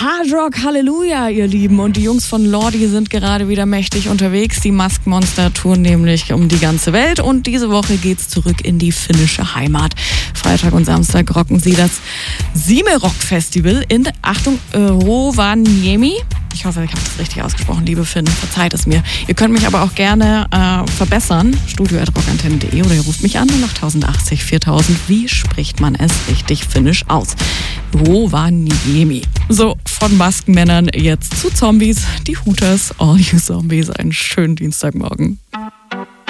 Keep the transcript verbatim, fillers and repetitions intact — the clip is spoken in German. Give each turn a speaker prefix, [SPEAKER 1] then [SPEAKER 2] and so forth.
[SPEAKER 1] Hard Rock Halleluja, ihr Lieben. Und die Jungs von Lordi sind gerade wieder mächtig unterwegs. Die Mask Monster touren nämlich um die ganze Welt. Und diese Woche geht's zurück in die finnische Heimat. Freitag und Samstag rocken sie das Simerock Festival in, Achtung, Rovaniemi. Ich hoffe, ich habe das richtig ausgesprochen, liebe Finn. Verzeiht es mir. Ihr könnt mich aber auch gerne äh, verbessern. studio at rockantenne punkt de oder ihr ruft mich an null acht achtzig viertausend. Wie spricht man es richtig finnisch aus? Rovaniemi. So, von Maskenmännern jetzt zu Zombies. Die Hooters. All you Zombies. Einen schönen Dienstagmorgen.